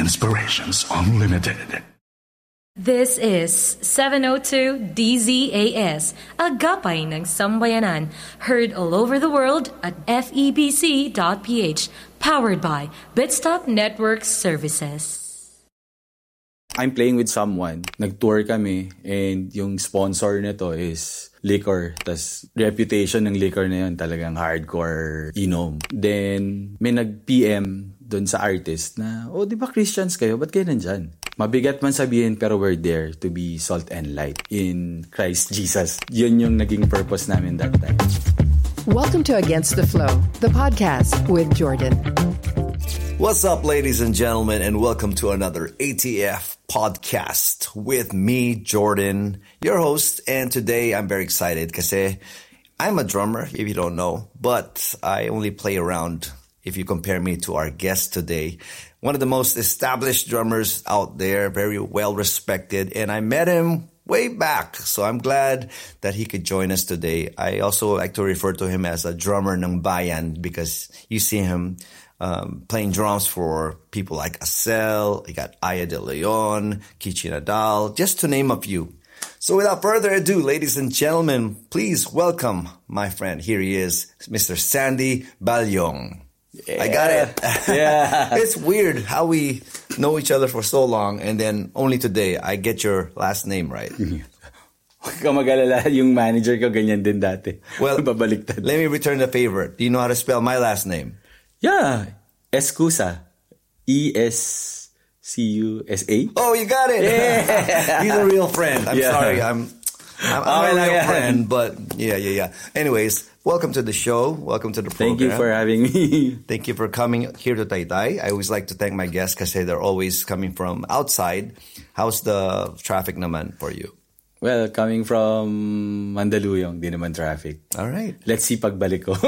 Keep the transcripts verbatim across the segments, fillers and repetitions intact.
Inspirations Unlimited. This is seven oh two D Z A S, Agapay ng Sambayanan, heard all over the world at F E B C dot P H, powered by Bitstop Network Services. I'm playing with someone. Nag-tour kami and yung sponsor nito is liquor. Tas reputation ng liquor na yun talagang hardcore inom. Then may nag-P M dun sa artist na, oh, di ba Christians kayo? Ba't kayo nandyan? Mabigat man sabihin pero we're there to be salt and light in Christ Jesus. Yun yung naging purpose namin that time. Welcome to Against the Flow, the podcast with Jordan. What's up, ladies and gentlemen, and welcome to another A T F podcast with me, Jordan, your host. And today I'm very excited kasi I'm a drummer, if you don't know, but I only play around if you compare me to our guest today. One of the most established drummers out there, very well respected, and I met him way back. So I'm glad that he could join us today. I also like to refer to him as a drummer ng bayan because you see him um, playing drums for people like Acel, you got Aya de Leon, Kichi Nadal, just to name a few. So without further ado, ladies and gentlemen, please welcome my friend. Here he is, Mister Sandy Balyong. Yeah. I got it. Yeah. It's weird how we know each other for so long and then only today I get your last name right. Huwag ka mag-alala, yung manager ko ganyan din dati. Well, babaliktad. Let me return the favor. Do you know how to spell my last name? Yeah. Escusa. E S C U S A. Oh, you got it. Yeah. He's a real friend. I'm yeah. sorry. I'm I'm, I'm okay, a real yeah. friend, but yeah, yeah, yeah. Anyways, welcome to the show. Welcome to the program. Thank you for having me. Thank you for coming here to Taytay. I always like to thank my guests kasi they're always coming from outside. How's the traffic naman for you? Well, coming from Mandaluyong, di naman traffic. All right. Let's see pagbalik ko.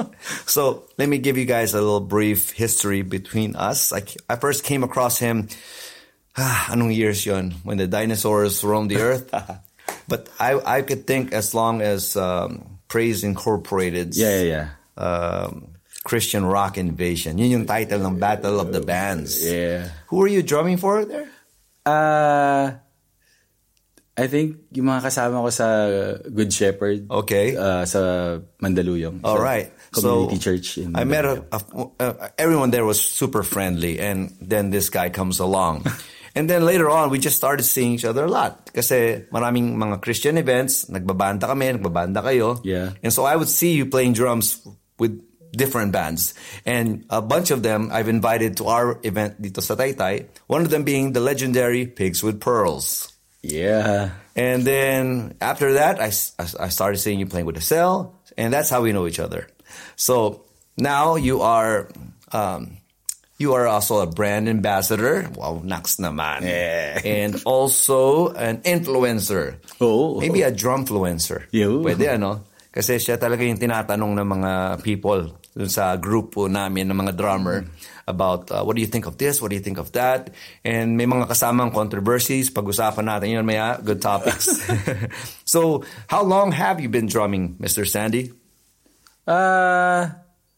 So, let me give you guys a little brief history between us. I, I first came across him, ah, anong years yun? When the dinosaurs roamed the earth. But I I could think as long as um, Praise Incorporated's yeah, yeah, yeah. Um, Christian Rock Invasion. Yun yung title ng Battle of the Bands. Yeah. Who are you drumming for there? Uh, I think yung mga kasama ko sa Good Shepherd. Okay. Uh, sa Mandaluyong. All right. Community so, church. In I met a, a, uh, everyone there was super friendly, and then this guy comes along. And then later on, we just started seeing each other a lot. Kasi maraming mga Christian events, nagbabanda kami, nagbabanda kayo. Yeah. And so I would see you playing drums with different bands. And a bunch of them I've invited to our event dito sa Taytay. One of them being the legendary Pigs with Pearls. Yeah. And then after that, I, I started seeing you playing with Acel. And that's how we know each other. So now you are... Um, You are also a brand ambassador. Wow, naks naman. Yeah. And also an influencer. Oh. Maybe a drumfluencer. Yo. Pwede, ano? Kasi siya talaga yung tinatanong ng mga people dun sa grupo namin ng mga drummer about uh, what do you think of this? What do you think of that? And may mga kasamang controversies. Pag-usapan natin yun maya. Good topics. So, how long have you been drumming, Mister Sandy? Uh...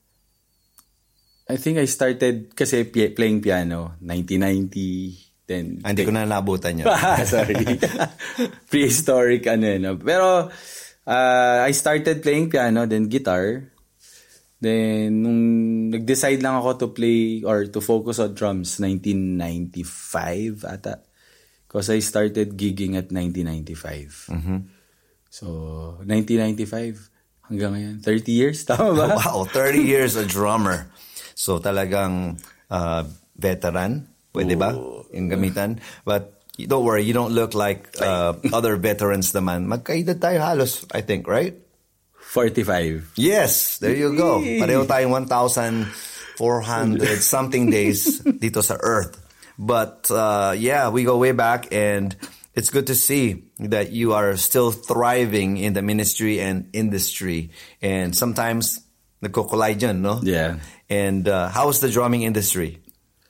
I think I started kasi pi- playing piano nineteen ninety then ah, hindi ko na nabutan yun. Sorry. Prehistoric ano yun. Pero uh, I started playing piano then guitar. Then nung nag-decide lang ako to play or to focus on drums nineteen ninety-five ata. Because I started gigging at nineteen ninety-five. Mm-hmm. So nineteen ninety-five hanggang ngayon thirty years tama ba? Wow, thirty years a drummer. So talagang uh, veteran, pwede ba? Yung gamitan. But don't worry, you don't look like uh, other veterans naman. Magkaedad tayo halos, I think, right? forty-five. Yes, there you go. Pareho tayong one thousand four hundred something days dito sa Earth. But uh, yeah, we go way back and it's good to see that you are still thriving in the ministry and industry. And sometimes nagko-collide yun, no? Yeah. And uh, how's the drumming industry?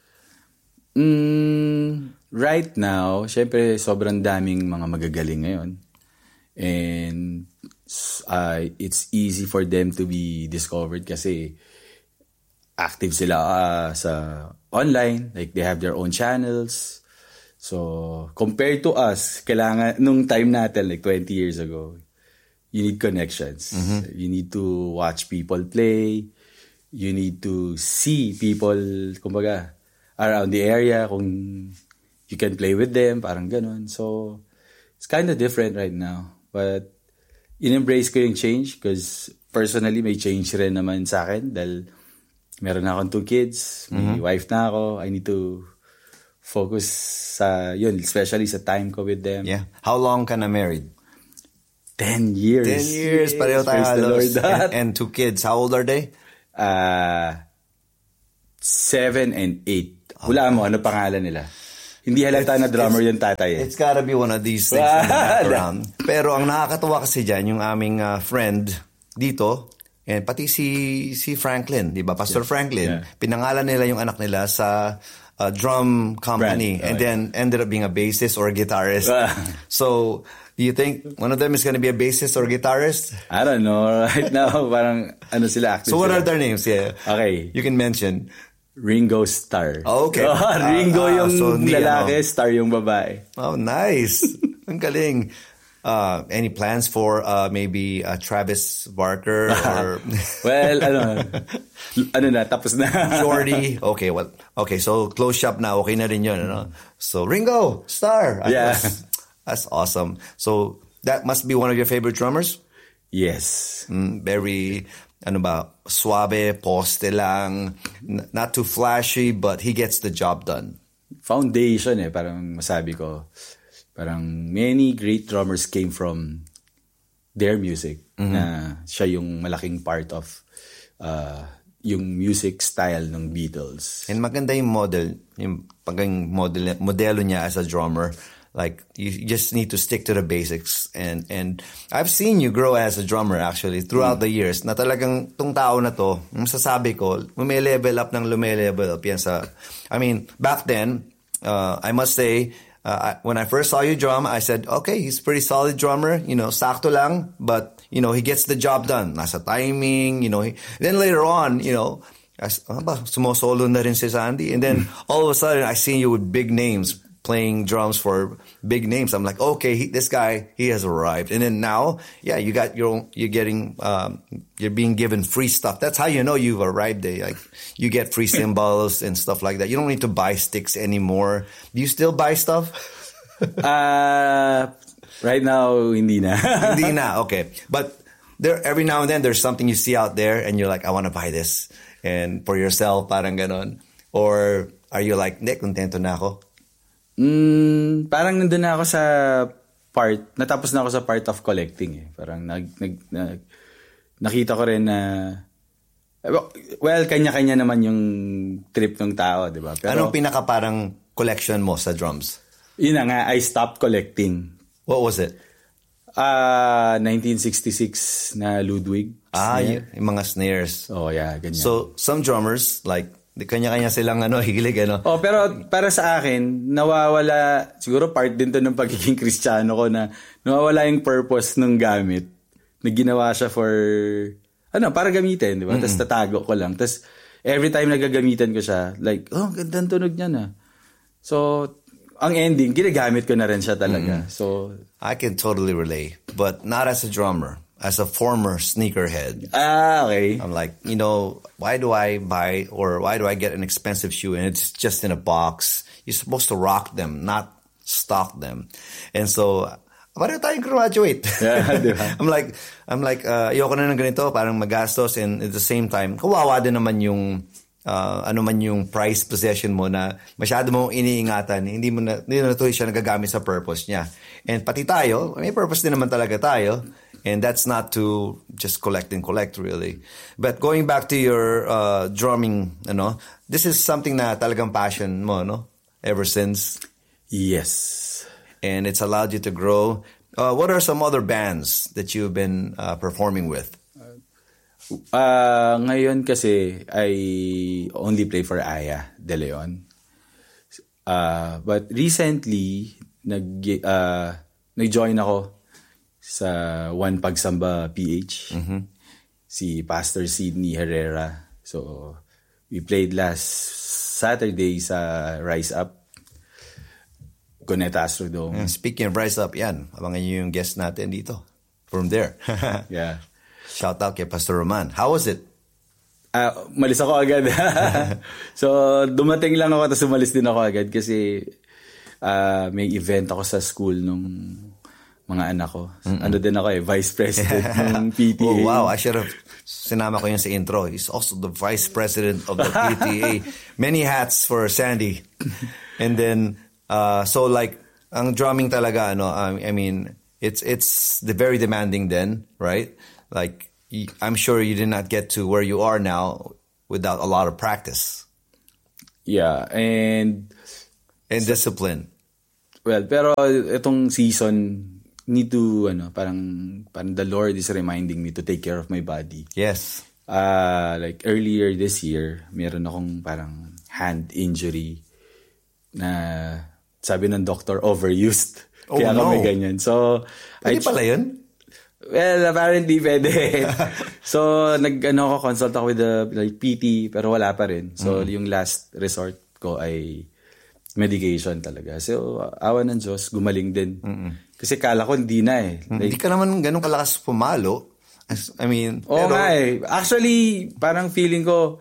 Mm, right now, syempre sobrang daming mga magagaling ngayon. And uh, it's easy for them to be discovered kasi active sila uh, sa online. Like, they have their own channels. So, compared to us, kailangan, nung time natin, like twenty years ago, you need connections. Mm-hmm. You need to watch people play. You need to see people, kumbaga, around the area, kung you can play with them, parang ganun. So, it's kind of different right now. But, in-embrace ko yung change because personally, may change rin naman sa akin dahil meron na akong two kids, may mm-hmm. wife na ako, I need to focus sa yun, especially sa time ko with them. Yeah. How long ka na married? Ten years. Ten years. Yes, pareho tayo halos. And, and two kids. How old are they? Uh, seven and eight. Hulaan mo, ano pangalan nila? Hindi halata na drummer yung tatay. Eh. It's gotta be one of these things in the background. Pero ang nakakatawa kasi dyan, yung aming uh, friend dito, and pati si si Franklin, di ba? Pastor yeah. Franklin, yeah. pinangalan nila yung anak nila sa a drum company Brand. and oh, then yeah. ended up being a bassist or a guitarist. So, do you think one of them is going to be a bassist or a guitarist? I don't know. Right now, parang ano sila active. So, what sila. are their names? Yeah. Okay. You can mention. Ringo Starr. Oh, okay. Oh, Ringo uh, yung so, lalaki, ano. Starr yung babae. Oh, nice. Ang galing. Uh, any plans for uh, maybe uh, Travis Barker or well, ano, ano na, tapos na. Jordy. Okay, well, okay, so close shop na, okay na rin yun, ano? So Ringo Starr. Yeah. That's, that's awesome. So that must be one of your favorite drummers? Yes. Mm, very, ano ba, suave, poste lang, n- not too flashy, but he gets the job done. Foundation eh, parang masabi ko. Parang many great drummers came from their music mm-hmm. na siya yung malaking part of uh, yung music style ng Beatles. And maganda yung model, yung paging model, modelo niya as a drummer. Like, you just need to stick to the basics. And and I've seen you grow as a drummer actually throughout mm. the years na talagang tong tao na to, masasabi ko, lumelevel up ng lumelevel up yan sa, I mean, back then, uh, I must say, Uh, I, when I first saw you drum, I said, okay, he's a pretty solid drummer, you know, sakto lang, but, you know, he gets the job done. Nasa timing, you know. He, then later on, you know, I, ah, ba, sumosolo na rin si Sandy. And then all of a sudden, I see you with big names, playing drums for big names. I'm like, okay, he, this guy, he has arrived. And then now, yeah, you got your own, you're getting, um, you're being given free stuff. That's how you know you've arrived there. Like, you get free cymbals and stuff like that. You don't need to buy sticks anymore. Do you still buy stuff? uh, right now, hindi na. Hindi na, okay. But there, every now and then, there's something you see out there and you're like, I want to buy this. And for yourself, parang ganon. Or are you like, hindi, kontento na ako? Mm, parang nandun na ako sa part, natapos na ako sa part of collecting eh. Parang nag, nag, nag nakita ko rin na, well, kanya-kanya naman yung trip ng tao, di ba? Pero, anong pinaka parang collection mo sa drums? Yun na nga, I stopped collecting. What was it? Uh, nineteen sixty-six na Ludwig. Ah, y- yung mga snares. Oh, yeah, ganyan. So, some drummers, like, di kanya-kanya silang ano, hilig, ano. Oh, pero para sa akin, nawawala, siguro part din to ng pagiging Kristiyano ko na nawawala yung purpose ng gamit na ginawa siya for, ano, para gamitin, di ba? Mm-hmm. Tapos tatago ko lang. Tapos every time nagagamitan ko siya, like, oh, gandang tunog niya na. So, ang ending, ginagamit ko na rin siya talaga. Mm-hmm. So, I can totally relate, but not as a drummer. As a former sneakerhead. Ah, okay. I'm like, you know, why do I buy or why do I get an expensive shoe and it's just in a box? You're supposed to rock them, not stock them. And so, paano tayo graduate? Yeah, diba? I'm like, I'm like, uh, ayoko na ng ganito, parang magastos, and at the same time, kawawa din naman yung, uh, ano man yung price possession mo na masyado mong iniingatan, hindi mo na, hindi na tuloy siya nagagamit sa purpose niya. And pati tayo, may purpose din naman talaga tayo. And that's not to just collect and collect, really. But going back to your uh, drumming, you know, this is something na talagang passion mo, no? Ever since. Yes. And it's allowed you to grow. Uh, what are some other bands that you've been uh, performing with? Uh, ngayon kasi, I only play for Aya De Leon. Uh, but recently, nag, uh, nag-join ako sa One Pagsamba P H, mm-hmm. si Pastor Sidney Herrera. So, we played last Saturday sa Rise Up, Cuneta Astrodome. And speaking of Rise Up, yan, abangan nyo yung guest natin dito. From there. Yeah. Shout out kay Pastor Roman. How was it? Uh, malis ako agad. So, dumating lang ako tapos umalis din ako agad kasi uh, may event ako sa school nung mga anak ko. Mm-mm. Ano din ako eh, Vice President ng P T A. Oh, wow. I should have sinama ko yun sa intro. He's also the Vice President of the P T A. Many hats for Sandy. And then, uh, so like, ang drumming talaga, ano, um, I mean, it's it's the very demanding then, right? Like, I'm sure you did not get to where you are now without a lot of practice. Yeah, and... And so, discipline. Well, pero itong season, need to, ano, parang, parang the Lord is reminding me to take care of my body. Yes. Uh, like earlier this year, meron akong parang hand injury na sabi ng doctor, overused. Oh, Kaya no. kami ganyan. So, pwede I, pala yun? Well, apparently pwede. So, nag, ano ako, consult ako with the like, P T, pero wala pa rin. So, mm. yung last resort ko ay medication talaga. So, awa ng Diyos, gumaling din. Mm-mm. Kasi kala ko hindi na eh. Like, hindi ka naman ganun kalakas pumalo. I mean, oo pero... nga eh. Actually, parang feeling ko,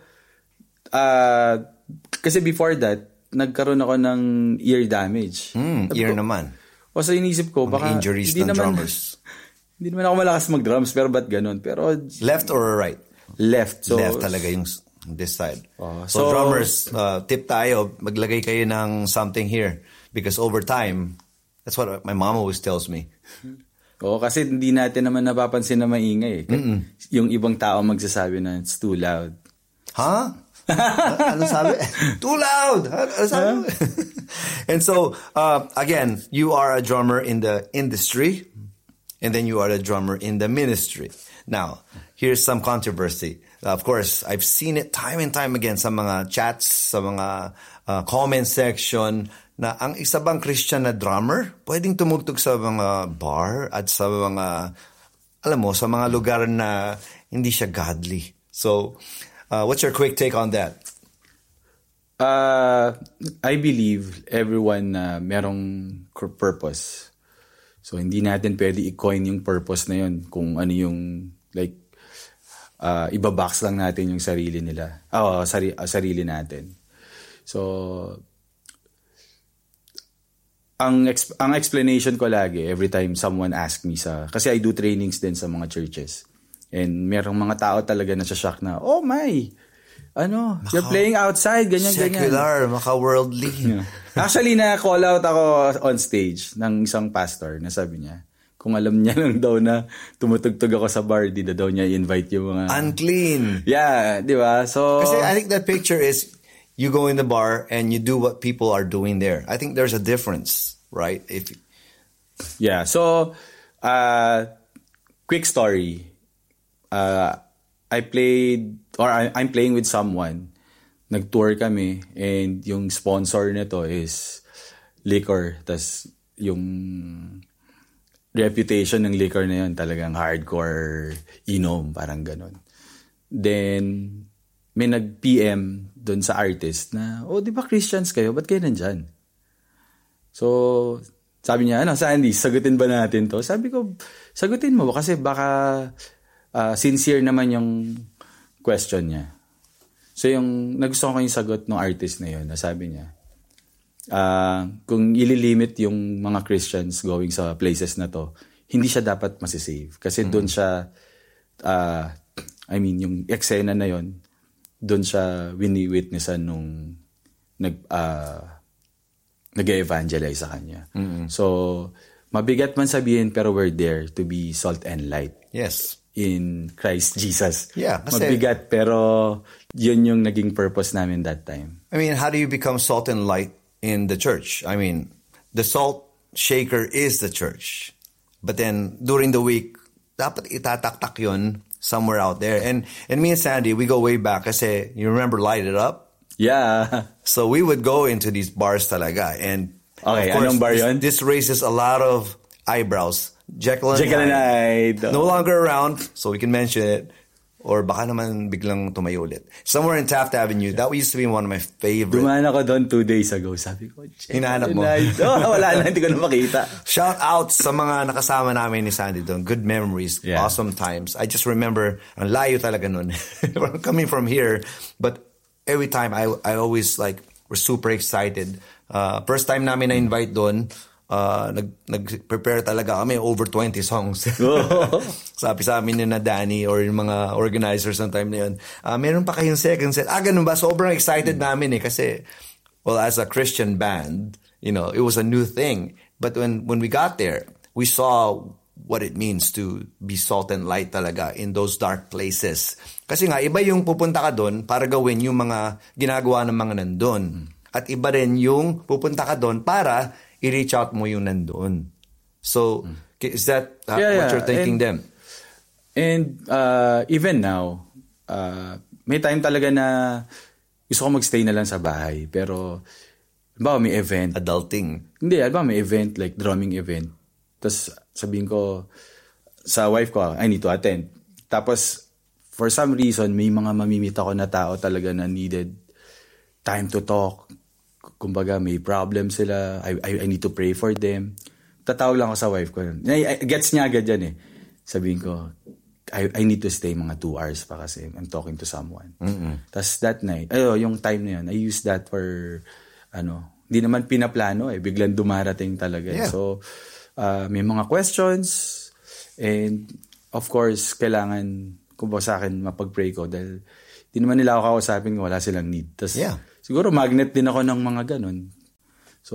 uh, kasi before that, nagkaroon ako ng ear damage. Mm, ear ko, naman. O so, inisip ko, baka... injuries hindi ng naman, drummers. Hindi naman ako malakas mag-drums, pero ba't ganun? Pero, left or right? Left. So, left talaga yung this side. Uh, so, so, drummers, uh, tip tayo, maglagay kayo ng something here. Because over time, that's what my mom always tells me. Oo, kasi hindi natin naman napapansin na maingay. Eh. Yung ibang tao magsasabi na it's too loud. Huh? Ano sabi? Too loud! Ano sabi? And so, uh, again, you are a drummer in the industry. And then you are a drummer in the ministry. Now, here's some controversy. Uh, of course, I've seen it time and time again sa mga chats, sa mga uh, comment section, na ang isa bang Christian na drummer, pwedeng tumugtog sa mga bar at sa mga, alam mo, sa mga lugar na hindi siya godly. So, uh, what's your quick take on that? Uh, I believe everyone na uh, merong purpose. So, hindi natin pwede i-coin yung purpose na yun kung ano yung, like, uh, ibabox lang natin yung sarili nila. Oh, sari, uh, sarili natin. So, ang, exp- ang explanation ko lagi, every time someone asks me sa, kasi I do trainings din sa mga churches. And merong mga tao talaga na shock na, oh my, ano, maka, you're playing outside, ganyan, secular, ganyan. Secular, maka-worldly. Yeah. Actually, na-call out ako on stage ng isang pastor na sabi niya, kung alam niya lang daw na tumutugtog ako sa bar, di na daw niya invite yung mga... Unclean. Yeah, di ba? So... Kasi I think that picture is, you go in the bar and you do what people are doing there. I think there's a difference, right? If Yeah, so, uh, quick story. Uh, I played, or I, I'm playing with someone. Nag-tour kami and yung sponsor nito is liquor. Tas yung reputation ng liquor na yun talagang hardcore inom, parang ganun. Then, may nag-P M doon sa artist na, oh, di ba Christians kayo? Ba't kayo nandyan? So, sabi niya, ano, Sandy, sagutin ba natin to? Sabi ko, sagutin mo kasi baka uh, sincere naman yung question niya. So, yung nagustuhan ko yung sagot ng artist na yun, na sabi niya, uh, kung ililimit yung mga Christians going sa places na to, hindi siya dapat masisave. Kasi mm-hmm. doon siya, uh, I mean, yung eksena na yun, doon siya wini-witnessan nung nag, uh, nag-evangelize sa kanya. Mm-hmm. So, mabigat man sabihin, pero we're there to be salt and light. Yes. In Christ Jesus. Yeah, kasi, mabigat, pero yun yung naging purpose namin that time. I mean, how do you become salt and light in the church? I mean, the salt shaker is the church. But then, during the week, dapat itataktak yun somewhere out there. And and me and Sandy, we go way back kasi, you remember Light It Up? Yeah. So we would go into these bars talaga. And okay, of course, anong bar yun? This, this raises a lot of eyebrows. Jekyll and, Jekyll and Hyde. Hyde. No longer around, so we can mention it. Or baka naman biglang tumayo ulit. Somewhere in Taft Avenue, that used to be one of my favorite. Dumaan ako doon two days ago. Sabi ko, hinahanap mo. Oh, wala na, hindi ko na makita. Shout out sa mga nakasama namin ni Sandy doon. Good memories, yeah. Awesome times. I just remember, ang layo talaga nun. Coming from here, but every time I I always like, we're super excited. Uh, first time namin na-invite doon, Uh, nag, nag-prepare talaga kami over twenty songs. Oh. Sabi sa amin yun na Danny or yung mga organizers ng time na yun, uh, meron pa kayong second set. Ah, ganun ba? Sobrang excited mm. namin eh kasi, well, as a Christian band, you know, it was a new thing. But when, when we got there, we saw what it means to be salt and light talaga in those dark places. Kasi nga, iba yung pupunta ka doon para gawin yung mga ginagawa ng mga nandun. Mm. At iba rin yung pupunta ka doon para i-reach out mo yung nandoon. So, is that uh, yeah, what yeah. you're thinking and, them? And uh, even now, uh, may time talaga na gusto ko magstay na lang sa bahay. Pero, ba may event. Adulting. Hindi, ba may event, like drumming event. Tapos sabihin ko sa wife ko, I need to attend. Tapos, for some reason, may mga mamimit ako na tao talaga na needed time to talk. Kumbaga, may problem sila. I, I, I need to pray for them. Tatawag lang ako sa wife ko. Gets niya agad yan eh. Sabihin ko, I, I need to stay mga two hours pa kasi I'm talking to someone. Mm-hmm. Tapos that night, ayo, yung time na yun, I use that for, ano, hindi naman pinaplano eh. Biglang dumarating talaga. Yeah. So, uh, may mga questions and of course, kailangan, kumbaga sa akin, mapag-pray ko dahil di naman nila ako kausapin kung wala silang need. Tapos, yeah. siguro magnet din ako ng mga ganun. So,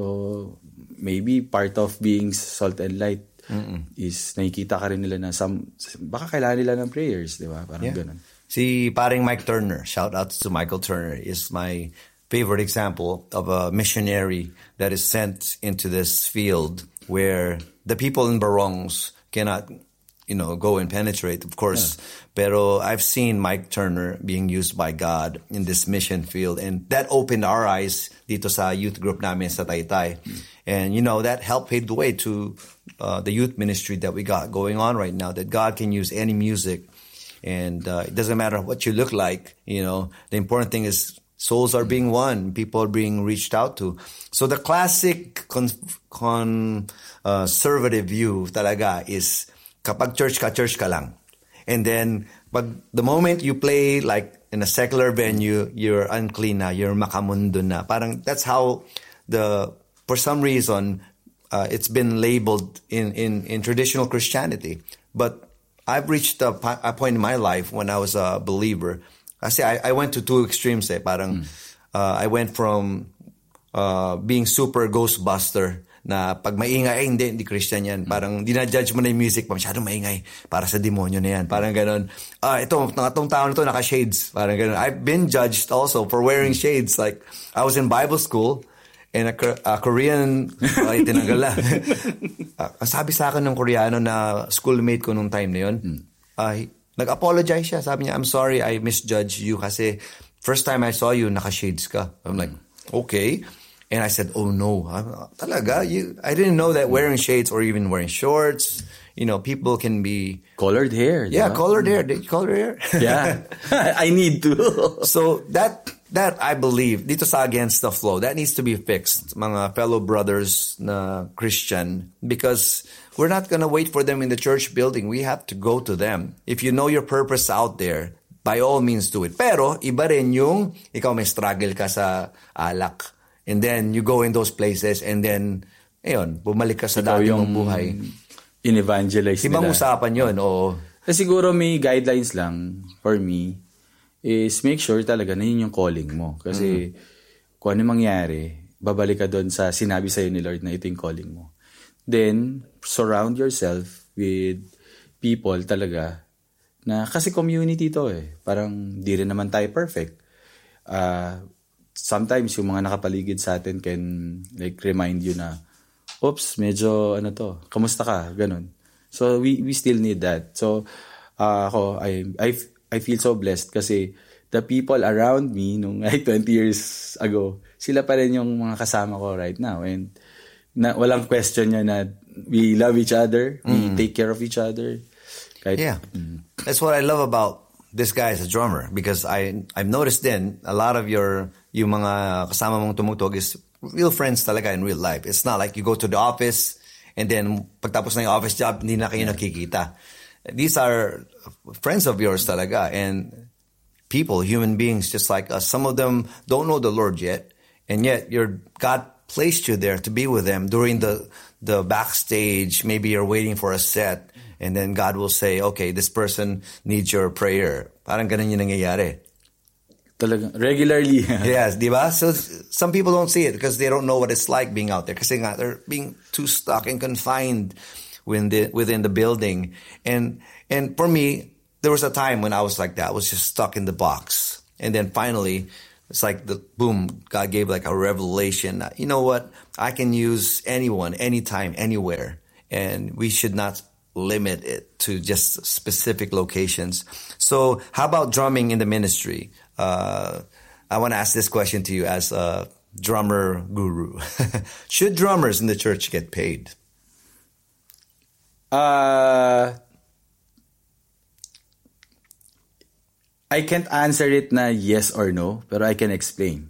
maybe part of being salt and light Mm-mm. is nakikita ka rin nila na some, baka kailangan nila ng prayers, di ba? Parang yeah. ganun. Si paring Mike Turner, shout out to Michael Turner, is my favorite example of a missionary that is sent into this field where the people in Barongs cannot, you know, go and penetrate, of course. Yeah. Pero I've seen Mike Turner being used by God in this mission field. And that opened our eyes dito sa youth group namin sa Taytay. Mm. And, you know, that helped pave the way to uh, the youth ministry that we got going on right now, that God can use any music. And uh, it doesn't matter what you look like, you know. The important thing is souls are being won, people are being reached out to. So the classic con- con- uh, conservative view talaga is kapag church ka, church ka lang. And then, pag the moment you play like in a secular venue, you're unclean na, you're makamundo na. Parang that's how the, for some reason, uh, it's been labeled in, in, in traditional Christianity. But I've reached a, a point in my life when I was a believer. Kasi I, I went to two extremes eh. Parang, mm. uh, I went from uh, being super Ghostbuster na pag maingay, ay hindi, hindi Christian yan. Parang dinajudge mo na yung music, masyadong maingay, para sa demonyo na yan. Parang gano'n. Ah, ito, itong tao na ito, naka-shades. Parang gano'n. I've been judged also for wearing shades. Like, I was in Bible school, and a, a Korean, ay, tinanggal na. uh, sabi sa akin ng Koreano na schoolmate ko nung time na yun, ay, uh, nag-apologize siya. Sabi niya, I'm sorry, I misjudged you kasi first time I saw you, naka-shades ka. I'm like, okay. And I said, oh no, talaga? You, I didn't know that wearing shades or even wearing shorts, you know, people can be... Colored hair. Yeah, diba? colored hair. Did you color hair? Yeah, I need to. So that, that I believe, dito sa Against the Flow, that needs to be fixed, mga fellow brothers na Christian, because we're not gonna wait for them in the church building. We have to go to them. If you know your purpose out there, by all means do it. Pero, iba rin yung, ikaw may struggle ka sa alak. And then, you go in those places and then, ayun, bumalik ka sa dati mong buhay. In-evangelize nila. Ibang usapan yun, oo. Eh, siguro may guidelines lang for me is make sure talaga na yun yung calling mo. Kasi mm. kung ano mangyari, babalik ka doon sa sinabi sa'yo ni Lord na ito yung calling mo. Then, surround yourself with people talaga na kasi community to eh. Parang di rin naman tayo perfect. Ah... Uh, sometimes yung mga nakapaligid sa atin can like remind you na, oops, medyo ano to, kamusta ka, ganun. So we we still need that. So uh, ako, I, I, I feel so blessed kasi the people around me nung like twenty years ago, sila pa rin yung mga kasama ko right now. And na, walang question niya na we love each other, we mm. take care of each other. Kahit, yeah. Mm. That's what I love about this guy is a drummer because I I've noticed then a lot of your yung mga kasama mong tumugtog is real friends talaga in real life. It's not like you go to the office and then pagtapos na yung office job hindi na kayo nakikita. These are friends of yours talaga and people, human beings just like us. Some of them don't know the Lord yet, and yet your God placed you there to be with them during the the backstage. Maybe you're waiting for a set, and then God will say, okay, this person needs your prayer. Parang ganun yung nangyayari. Talagang regularly. Yes, di ba? So some people don't see it because they don't know what it's like being out there. Kasi nga, they're being too stuck and confined within the, within the building. And and for me, there was a time when I was like that. I was just stuck in the box. And then finally, it's like the boom, God gave like a revelation. You know what? I can use anyone, anytime, anywhere. And we should not limit it to just specific locations. So how about drumming in the ministry? Uh, I want to ask this question to you as a drummer guru. Should drummers in the church get paid? Uh, I can't answer it na yes or no, pero I can explain.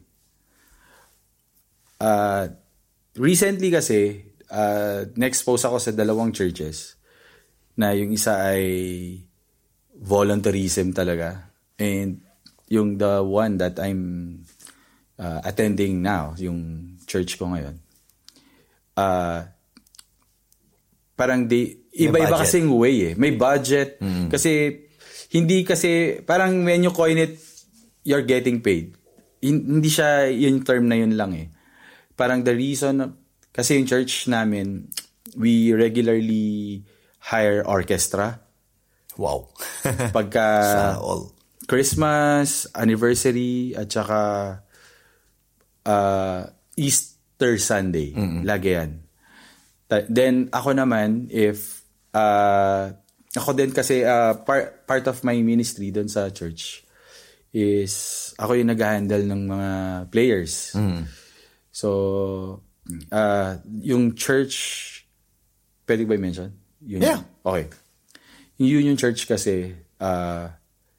Uh, recently kasi, uh, na-expose ako sa dalawang churches na yung isa ay volunteerism talaga. And yung the one that I'm uh, attending now, yung church ko ngayon, uh, parang di, iba-iba kasing way eh. May budget. Mm. Kasi, hindi kasi, parang when you coin it, you're getting paid. Hindi siya yung term na yun lang eh. Parang the reason, kasi yung church namin, we regularly hire orchestra. Wow. Pagka all. Christmas, anniversary, at saka uh, Easter Sunday. Mm-hmm. Lagi yan. Then, ako naman, if, uh, ako din kasi, uh, par- part of my ministry doon sa church is, ako yung nag-handle ng mga players. Mm. So, uh, yung church, pwede ba i-mention? Yun, yeah. Okay. Yung Union Church kasi, uh,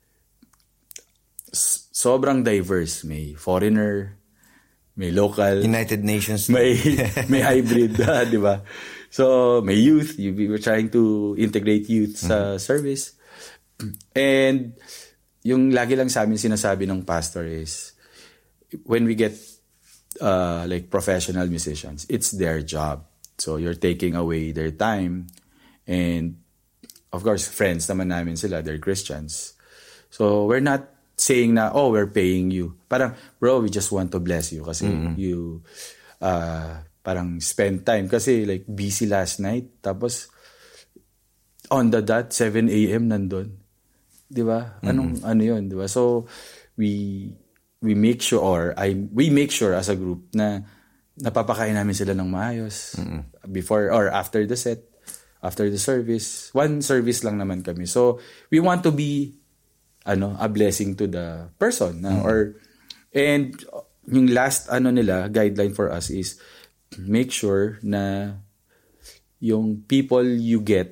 sobrang diverse. May foreigner, may local, United Nations, may may hybrid, di ba? So, may youth. We were trying to integrate youth sa mm-hmm. service. And yung lagi lang sa amin sinasabi ng pastor is, when we get uh, like professional musicians, it's their job. So, you're taking away their time. And, of course, friends naman namin sila. They're Christians. So, we're not saying na, oh, we're paying you. Parang, bro, we just want to bless you kasi mm-hmm. you uh, parang spend time. Kasi like busy last night. Tapos, on the dot, seven a.m. nandun. Di ba? Anong, mm-hmm. ano yun? Di ba? So, we we make sure, or I, we make sure as a group na napapakain namin sila ng maayos. Mm-hmm. Before or after the set, after the service. One service lang naman kami. So, we want to be ano, a blessing to the person. Na, mm-hmm. or, and yung last ano nila, guideline for us is make sure na yung people you get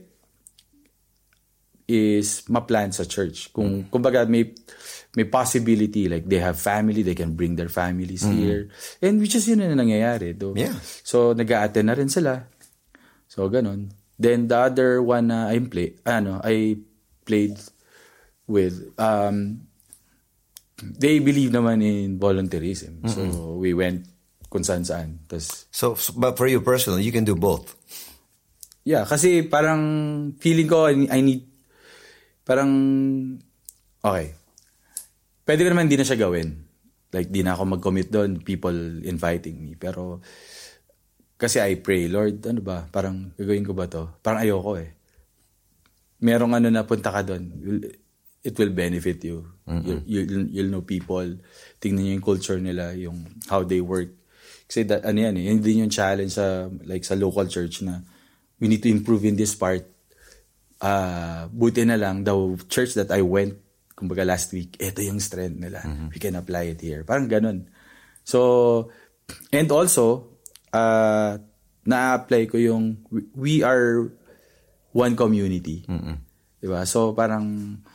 is ma-plan sa church. Kung, mm-hmm. kumbaga may, may possibility, like they have family, they can bring their families mm-hmm. here. And which is yun na nangyayari. Do. Yeah. So, nag-a-attend na rin sila. So, ganun. Then, the other one na I play, ano, I played with, um, they believe naman in volunteerism. Mm-hmm. So, we went kung saan-saan. Tas, so, so, but for you personally, you can do both. Yeah, kasi parang feeling ko, I need, parang, okay. Pwede ko naman di na siya gawin. Like, di na ako mag-commit doon, people inviting me. Pero, kasi I pray, Lord, ano ba? Parang, gagawin ko ba to? Parang ayoko eh. Merong ano na punta ka doon. It will benefit you. Mm-hmm. You, you'll, you'll know people. Tingnan niyo yung culture nila, yung how they work. Kasi that, ano yan eh, yun din yung challenge sa, like sa local church na we need to improve in this part. Uh, buti na lang, the church that I went, kumbaga last week, ito yung strength nila. Mm-hmm. We can apply it here. Parang ganun. So, and also, uh, na-apply ko yung, we are one community. Mm-hmm. Diba? So, parang,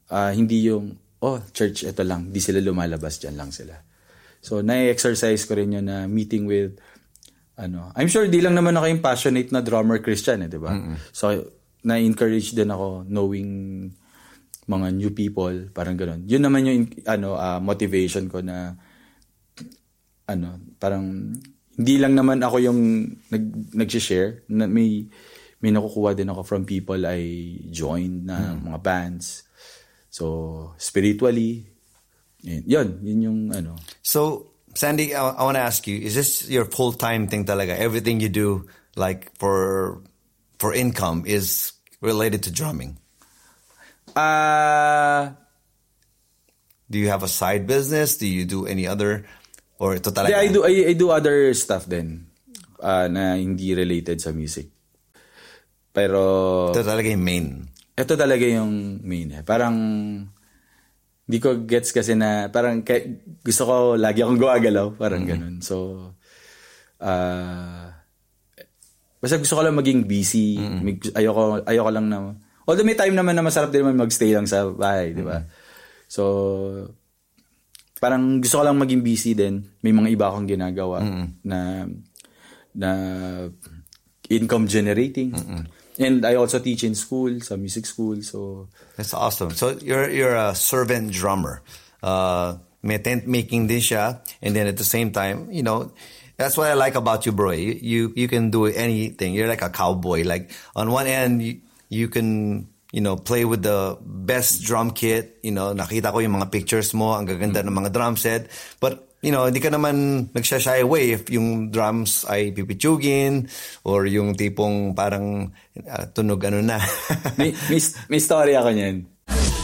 uh, hindi yung, oh, church, ito lang, di sila lumalabas, dyan lang sila. So, na-exercise ko rin yun na meeting with, ano, I'm sure di lang naman ako yung passionate na drummer Christian, eh, di ba? So, na-encourage din ako knowing mga new people, parang gano'n. Yun naman yung, ano, uh, motivation ko na, ano, parang, hindi lang naman ako yung nag, nag-share, na may, may nakukuha din ako from people I joined na mm. mga bands. So, spiritually, yun, yun, yun yung ano. So, Sandy, I, I want to ask you, is this your full-time thing talaga? Everything you do, like, for for income is related to drumming? Uh, do you have a side business? Do you do any other? Or ito talaga? Yeah, I do, I, I do other stuff din uh, na hindi related sa music. Pero ito talaga yung main. Ito talaga yung main. Eh. Parang hindi ko gets kasi na parang gusto ko lagi akong gumagalaw. Parang mm-hmm. ganun. So, uh, basta gusto ko lang maging busy. Mm-hmm. Ayoko, ayoko lang na... Although may time naman na masarap din naman magstay lang sa bahay, di ba? Mm-hmm. So, parang gusto ko lang maging busy din. May mga iba akong ginagawa mm-hmm. na na income generating. Mm-hmm. And I also teach in school, sa music school. So that's awesome. So you're you're a servant drummer. Uh, may tent making din siya, and then at the same time, you know, that's what I like about you, bro. You you, you can do anything. You're like a cowboy. Like on one end, you, you can, you know, play with the best drum kit. You know, nakita ko yung mga pictures mo, ang gaganda mm-hmm. ng mga drum set. But you know, hindi ka naman nagsashy away if yung drums ay pipitsugin or yung tipong parang uh, tunog ano na. may, may, may story ako niyan.